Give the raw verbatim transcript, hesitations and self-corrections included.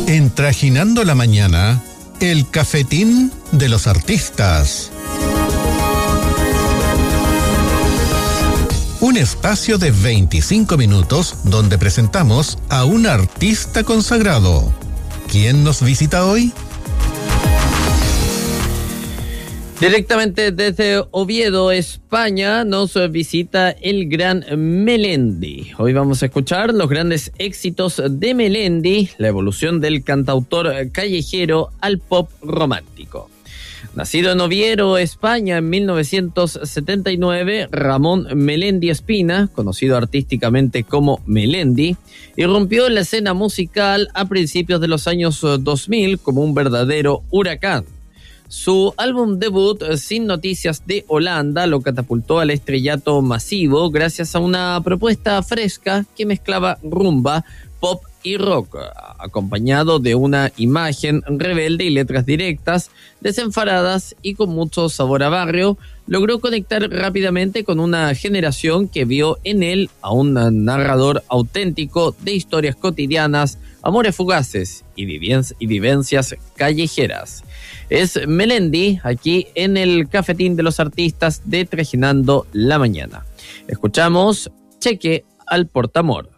En Trajinando la Mañana, el cafetín de los artistas. Un espacio de veinticinco minutos donde presentamos a un artista consagrado. ¿Quién nos visita hoy? Directamente desde Oviedo, España, nos visita el gran Melendi. Hoy vamos a escuchar los grandes éxitos de Melendi, la evolución del cantautor callejero al pop romántico. Nacido en Oviedo, España, en mil novecientos setenta y nueve, Ramón Melendi Espina, conocido artísticamente como Melendi, irrumpió en la escena musical a principios de los años dos mil como un verdadero huracán. Su álbum debut, Sin Noticias de Holanda, lo catapultó al estrellato masivo gracias a una propuesta fresca que mezclaba rumba, pop y rock, acompañado de una imagen rebelde y letras directas, desenfadadas y con mucho sabor a barrio. Logró conectar rápidamente con una generación que vio en él a un narrador auténtico de historias cotidianas, amores fugaces y, viven- y vivencias callejeras. Es Melendi, aquí en el Cafetín de los Artistas de Trajinando la Mañana. Escuchamos Cheque al Portamor.